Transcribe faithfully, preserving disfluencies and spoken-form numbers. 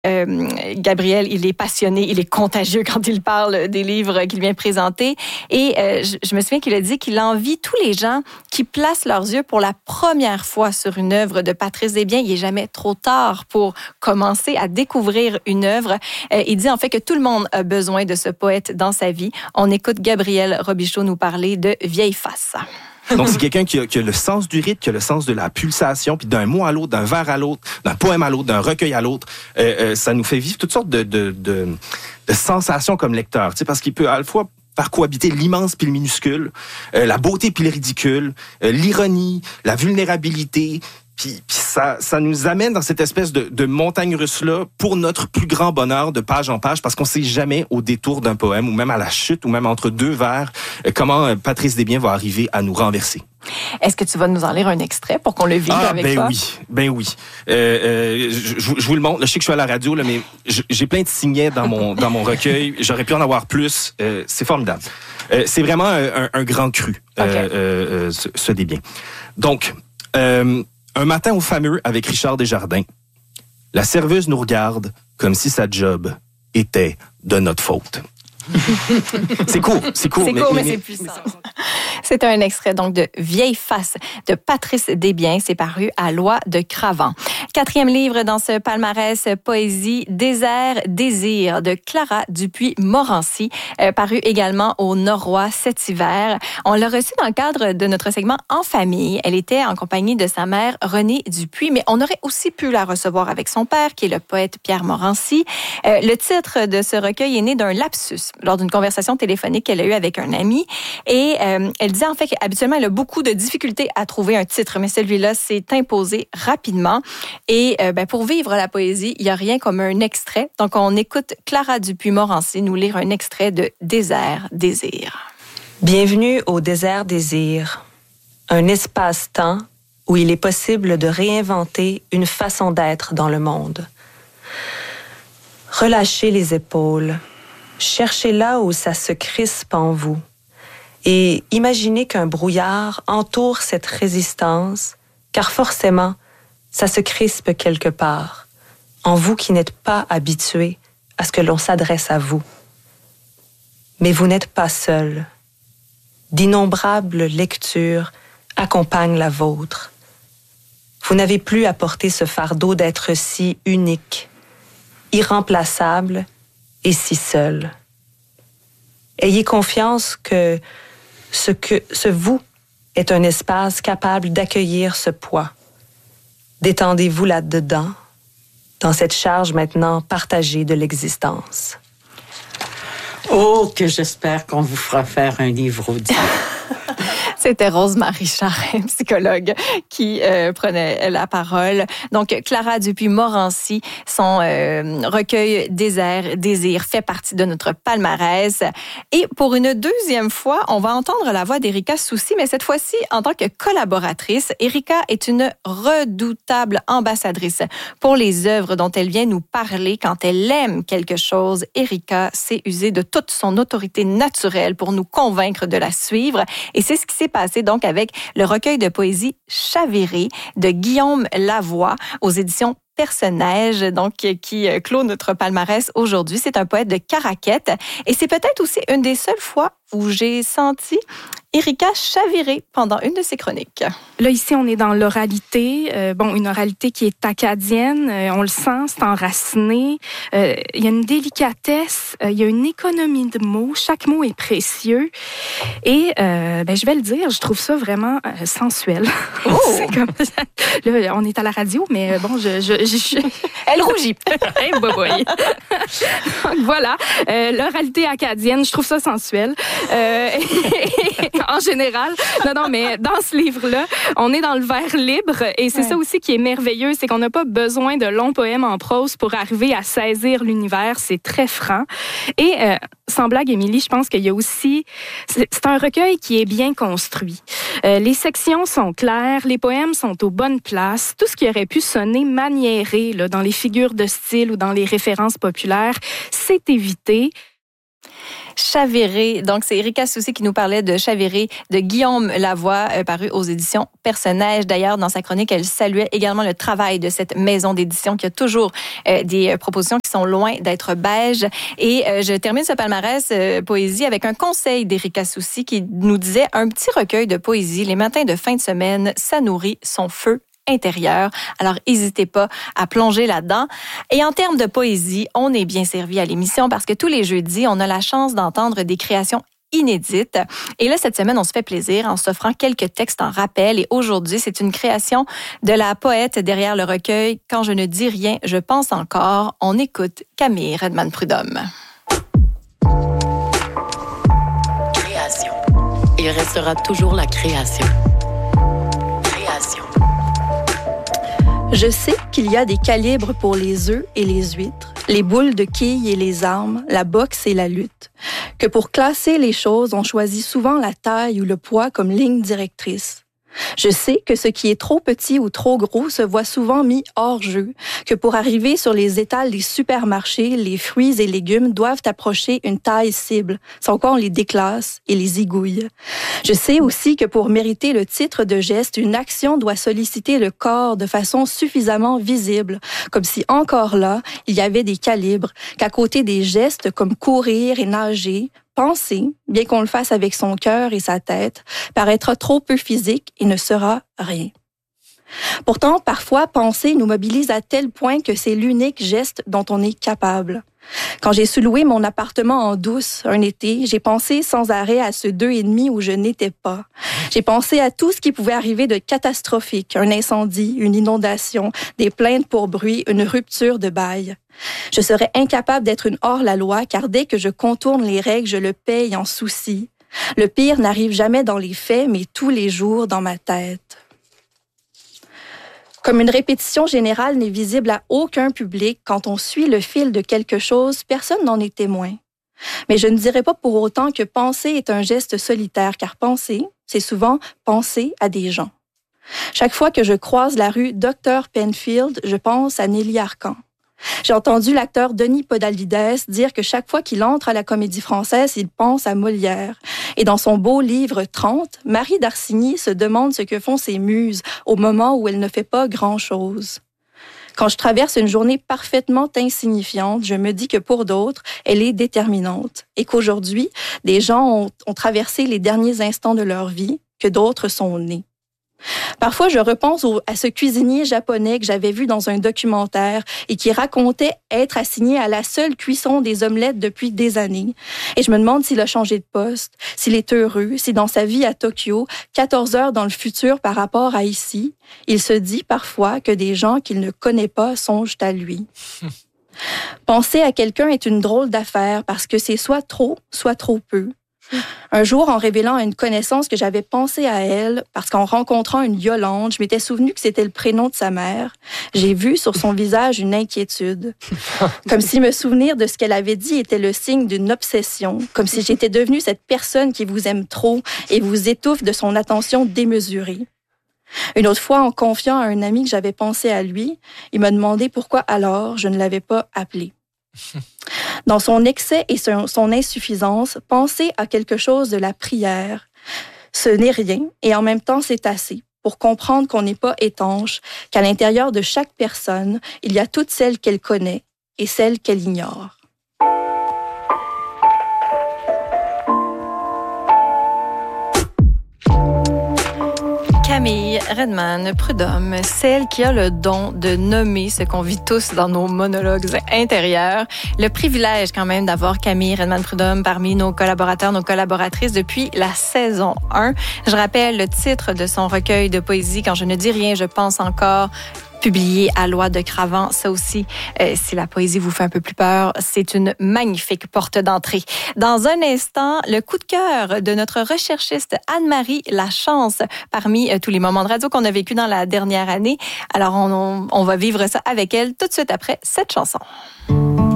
Euh, Gabriel, il est passionné, il est contagieux quand il parle des livres qu'il vient présenter. Et euh, je, je me souviens qu'il a dit qu'il envie tous les gens qui placent leurs yeux pour la première fois sur une œuvre de Patrice Desbiens. Il n'est jamais trop tard pour commencer à découvrir une œuvre. Euh, il dit en fait que tout le monde a besoin de ce poète dans sa vie. On écoute Gabriel Robichaud nous parler de Vieille Face. Donc, c'est quelqu'un qui a, qui a le sens du rythme, qui a le sens de la pulsation, puis d'un mot à l'autre, d'un vers à l'autre, d'un poème à l'autre, d'un recueil à l'autre. Euh, euh, ça nous fait vivre toutes sortes de, de, de, de sensations comme lecteur, tu sais, parce qu'il peut à la fois faire cohabiter l'immense puis le minuscule, euh, la beauté puis le ridicule, euh, l'ironie, la vulnérabilité. Puis, puis ça, ça nous amène dans cette espèce de, de montagne russe-là pour notre plus grand bonheur de page en page, parce qu'on sait jamais au détour d'un poème, ou même à la chute, ou même entre deux vers, euh, comment euh, Patrice Desbiens va arriver à nous renverser. Est-ce que tu vas nous en lire un extrait pour qu'on le vive ah, avec ben toi? Oui, ben oui. Euh, euh, je, je, je vous le montre. Là, je sais que je suis à la radio, là, mais je, j'ai plein de signets dans mon, dans mon recueil. J'aurais pu en avoir plus. Euh, c'est formidable. Euh, c'est vraiment un, un grand cru, okay. euh, euh, ce, ce Desbiens. Donc, euh, un matin au fameux avec Richard Desjardins, la serveuse nous regarde comme si sa job était de notre faute. c'est court, c'est court. C'est mais, court, mais, mais c'est puissant. C'est un extrait donc de Vieille Face de Patrice Desbiens. C'est paru à Loi de Cravant. Quatrième livre dans ce palmarès poésie Désert, désir de Clara Dupuis-Morancy, euh, paru également au Norrois cet hiver. On l'a reçue dans le cadre de notre segment En famille. Elle était en compagnie de sa mère Renée Dupuis, mais on aurait aussi pu la recevoir avec son père, qui est le poète Pierre Morancy. Euh, le titre de ce recueil est né d'un lapsus lors d'une conversation téléphonique qu'elle a eue avec un ami. Et euh, elle disait en fait qu'habituellement, elle a beaucoup de difficultés à trouver un titre, mais celui-là s'est imposé rapidement. Et euh, ben, pour vivre la poésie, il n'y a rien comme un extrait. Donc, on écoute Clara Dupuis-Morancy nous lire un extrait de Désert, désir. Bienvenue au Désert, désir, un espace-temps où il est possible de réinventer une façon d'être dans le monde. Relâchez les épaules. Cherchez là où ça se crispe en vous et imaginez qu'un brouillard entoure cette résistance, car forcément, ça se crispe quelque part, en vous qui n'êtes pas habitué à ce que l'on s'adresse à vous. Mais vous n'êtes pas seul. D'innombrables lectures accompagnent la vôtre. Vous n'avez plus à porter ce fardeau d'être si unique, irremplaçable, et si seul. Ayez confiance que ce, que ce vous est un espace capable d'accueillir ce poids. Détendez-vous là-dedans, dans cette charge maintenant partagée de l'existence. Oh, que j'espère qu'on vous fera faire un livre audio. C'était Rose-Marie Charest, psychologue, qui euh, prenait la parole. Donc, Clara Dupuis-Morancy, son euh, recueil Désert, désir fait partie de notre palmarès. Et pour une deuxième fois, on va entendre la voix d'Erika Soucy, mais cette fois-ci en tant que collaboratrice. Erika est une redoutable ambassadrice pour les œuvres dont elle vient nous parler. Quand elle aime quelque chose, Erika sait user de toute son autorité naturelle pour nous convaincre de la suivre. Et c'est ce qui s'est passé donc avec le recueil de poésie Chaviré de Guillaume Lavoie aux éditions Personnage, donc qui clôt notre palmarès aujourd'hui. C'est un poète de Caraquette et c'est peut-être aussi une des seules fois où j'ai senti Erika chavirer pendant une de ses chroniques. Là, ici, on est dans l'oralité. Euh, bon, une oralité qui est acadienne. Euh, on le sent, c'est enraciné. Euh, il y a une délicatesse. Euh, il y a une économie de mots. Chaque mot est précieux. Et, euh, ben, je vais le dire, je trouve ça vraiment euh, sensuel. Oh! C'est comme ça. Là, on est à la radio, mais bon, je... je, je, je... Elle rougit. Hey, boy, boy. Donc, voilà. Euh, l'oralité acadienne, je trouve ça sensuel. Euh, en général. Non, non, mais dans ce livre-là, on est dans le vers libre et c'est ouais. ça aussi qui est merveilleux, c'est qu'on n'a pas besoin de longs poèmes en prose pour arriver à saisir l'univers. C'est très franc. Et euh, sans blague, Émilie, je pense qu'il y a aussi... C'est, c'est un recueil qui est bien construit. Euh, les sections sont claires, les poèmes sont aux bonnes places. Tout ce qui aurait pu sonner maniéré là, dans les figures de style ou dans les références populaires, c'est évité. Chaviré, donc c'est Erika Soucy qui nous parlait de Chaviré de Guillaume Lavoie, euh, paru aux éditions Personnage. D'ailleurs, dans sa chronique, elle saluait également le travail de cette maison d'édition qui a toujours euh, des euh, propositions qui sont loin d'être beige. Et euh, je termine ce palmarès euh, poésie avec un conseil d'Erika Soucy qui nous disait un petit recueil de poésie les matins de fin de semaine, ça nourrit son feu intérieur. Alors, n'hésitez pas à plonger là-dedans. Et en termes de poésie, on est bien servi à l'émission parce que tous les jeudis, on a la chance d'entendre des créations inédites. Et là, cette semaine, on se fait plaisir en s'offrant quelques textes en rappel. Et aujourd'hui, c'est une création de la poète derrière le recueil « Quand je ne dis rien, je pense encore ». On écoute Camille Redman-Prudhomme. Création. Il restera toujours la création. Création. Je sais qu'il y a des calibres pour les œufs et les huîtres, les boules de quilles et les armes, la boxe et la lutte. Que pour classer les choses, on choisit souvent la taille ou le poids comme ligne directrice. Je sais que ce qui est trop petit ou trop gros se voit souvent mis hors jeu, que pour arriver sur les étals des supermarchés, les fruits et légumes doivent approcher une taille cible, sans quoi on les déclasse et les igouille. Je sais aussi que pour mériter le titre de geste, une action doit solliciter le corps de façon suffisamment visible, comme si encore là, il y avait des calibres, qu'à côté des gestes comme courir et nager, penser, bien qu'on le fasse avec son cœur et sa tête, paraîtra trop peu physique et ne sera rien. Pourtant, parfois, penser nous mobilise à tel point que c'est l'unique geste dont on est capable. Quand j'ai sous-loué mon appartement en douce un été, j'ai pensé sans arrêt à ce deux et demi où je n'étais pas. J'ai pensé à tout ce qui pouvait arriver de catastrophique, un incendie, une inondation, des plaintes pour bruit, une rupture de bail. Je serais incapable d'être une hors-la-loi car dès que je contourne les règles, je le paye en souci. Le pire n'arrive jamais dans les faits, mais tous les jours dans ma tête. Comme une répétition générale n'est visible à aucun public, quand on suit le fil de quelque chose, personne n'en est témoin. Mais je ne dirais pas pour autant que penser est un geste solitaire, car penser, c'est souvent penser à des gens. Chaque fois que je croise la rue Docteur Penfield, je pense à Nelly Arcan. J'ai entendu l'acteur Denis Podalides dire que chaque fois qu'il entre à la Comédie Française, il pense à Molière. Et dans son beau livre trente, Marie d'Arcigny se demande ce que font ses muses au moment où elle ne fait pas grand-chose. Quand je traverse une journée parfaitement insignifiante, je me dis que pour d'autres, elle est déterminante et qu'aujourd'hui, des gens ont, ont traversé les derniers instants de leur vie, que d'autres sont nés. Parfois, je repense au, à ce cuisinier japonais que j'avais vu dans un documentaire et qui racontait être assigné à la seule cuisson des omelettes depuis des années. Et je me demande s'il a changé de poste, s'il est heureux, si dans sa vie à Tokyo, quatorze heures dans le futur par rapport à ici, il se dit parfois que des gens qu'il ne connaît pas songent à lui. Penser à quelqu'un est une drôle d'affaire parce que c'est soit trop, soit trop peu. Un jour, en révélant à une connaissance que j'avais pensé à elle, parce qu'en rencontrant une Yolande, je m'étais souvenu que c'était le prénom de sa mère, j'ai vu sur son visage une inquiétude. Comme si me souvenir de ce qu'elle avait dit était le signe d'une obsession, comme si j'étais devenue cette personne qui vous aime trop et vous étouffe de son attention démesurée. Une autre fois, en confiant à un ami que j'avais pensé à lui, il m'a demandé pourquoi alors je ne l'avais pas appelé. Dans son excès et son, son insuffisance, penser à quelque chose de la prière, ce n'est rien et en même temps c'est assez pour comprendre qu'on n'est pas étanche, qu'à l'intérieur de chaque personne, il y a toutes celles qu'elle connaît et celles qu'elle ignore. Camille Redman-Prudhomme, celle qui a le don de nommer ce qu'on vit tous dans nos monologues intérieurs. Le privilège quand même d'avoir Camille Redman-Prudhomme parmi nos collaborateurs, nos collaboratrices depuis la saison un. Je rappelle le titre de son recueil de poésie « Quand je ne dis rien, je pense encore », publié à Loi de Cravant. Ça aussi, euh, si la poésie vous fait un peu plus peur, c'est une magnifique porte d'entrée. Dans un instant, le coup de cœur de notre recherchiste Anne-Marie Lachance parmi euh, tous les moments de radio qu'on a vécu dans la dernière année. Alors, on, on, on va vivre ça avec elle tout de suite après cette chanson.